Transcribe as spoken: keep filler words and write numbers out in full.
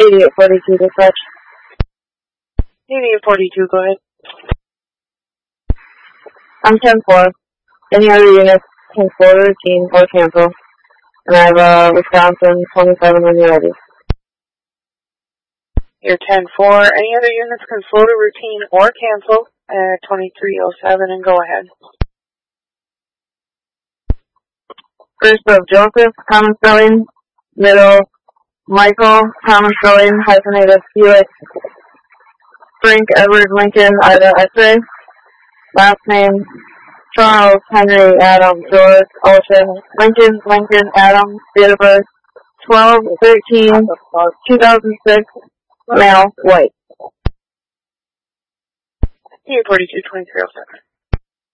eighty-eight forty-two dispatch. eighty-eight forty-two, go ahead. I'm ten four. Any other units can slow to routine or cancel. And I have uh, Wisconsin twenty-seven when you're ready. You're ten four. Any other units can slow to routine or cancel at twenty-three oh seven, and go ahead. First of Joseph, common spelling. Middle, Michael, common spelling, hyphenated, Felix. Frank, Edward, Lincoln, Ida, X-ray. Last name, Charles, Henry, Adam, George, Ocean, Lincoln, Lincoln, Adam, date of birth, twelve thirteen two thousand six, male, white. eight forty-two, twenty-three oh seven.